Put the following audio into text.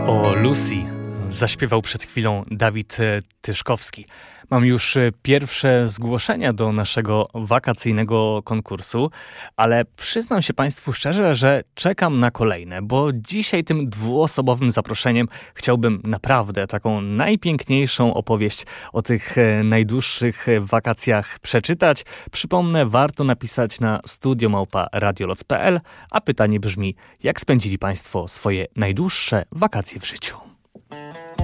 O Lucy zaśpiewał przed chwilą Dawid Tyszkowski. Mam już pierwsze zgłoszenia do naszego wakacyjnego konkursu, ale przyznam się Państwu szczerze, że czekam na kolejne, bo dzisiaj tym dwuosobowym zaproszeniem chciałbym naprawdę taką najpiękniejszą opowieść o tych najdłuższych wakacjach przeczytać. Przypomnę, warto napisać na studio@radioloc.pl, a pytanie brzmi: jak spędzili Państwo swoje najdłuższe wakacje w życiu?